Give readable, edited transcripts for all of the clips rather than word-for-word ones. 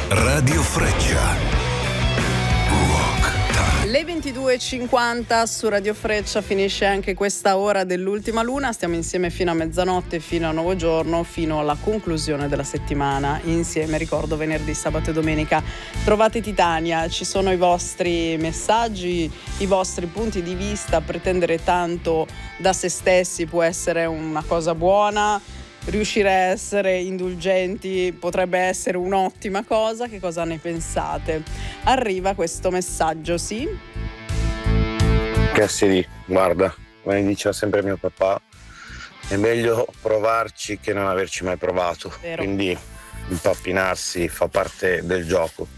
Radio Freccia. Le 22.50 su Radio Freccia finisce anche questa ora dell'ultima luna. Stiamo insieme fino a mezzanotte, fino a nuovo giorno, fino alla conclusione della settimana. Insieme, ricordo, venerdì, sabato e domenica. Trovate Titania, ci sono i vostri messaggi, i vostri punti di vista. Pretendere tanto da se stessi può essere una cosa buona. Riuscire a essere indulgenti potrebbe essere un'ottima cosa. Che cosa ne pensate? Arriva questo messaggio, sì? Cassidy, guarda, come diceva sempre mio papà, è meglio provarci che non averci mai provato. Vero. Quindi impappinarsi fa parte del gioco.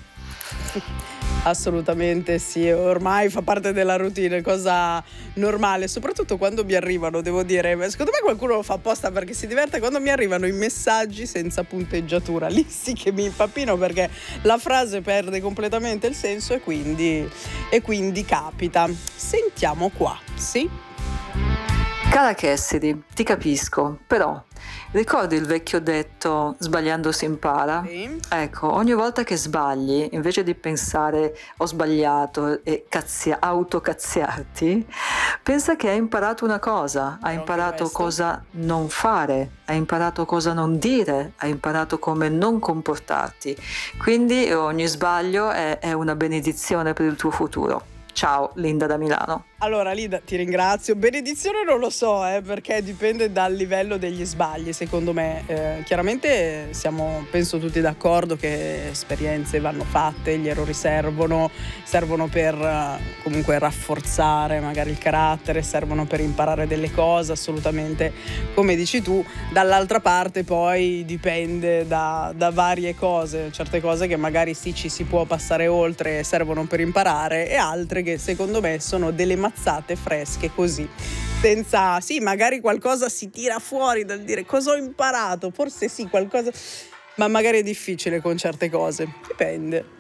Assolutamente sì, ormai fa parte della routine, cosa normale, soprattutto quando mi arrivano, devo dire, secondo me qualcuno lo fa apposta perché si diverte quando mi arrivano i messaggi senza punteggiatura, lì sì che mi impappino perché la frase perde completamente il senso e quindi capita. Sentiamo qua, sì? Cara Cassidy, ti capisco, però ricordi il vecchio detto sbagliando si impara? Sì. Ecco, ogni volta che sbagli, invece di pensare ho sbagliato e autocazziarti, pensa che hai imparato una cosa, hai imparato cosa non fare, hai imparato cosa non dire, hai imparato come non comportarti. Quindi ogni sbaglio è una benedizione per il tuo futuro. Ciao, Linda da Milano. Allora Linda, ti ringrazio. Benedizione non lo so, perché dipende dal livello degli sbagli, secondo me. Chiaramente siamo, penso, tutti d'accordo che esperienze vanno fatte, gli errori servono per comunque rafforzare magari il carattere, servono per imparare delle cose, assolutamente, come dici tu. Dall'altra parte poi dipende da varie cose, certe cose che magari sì ci si può passare oltre, servono per imparare, e altre che secondo me sono delle mazzate fresche così, senza, sì, magari qualcosa si tira fuori dal dire cosa ho imparato, forse sì, qualcosa, ma magari è difficile con certe cose, dipende.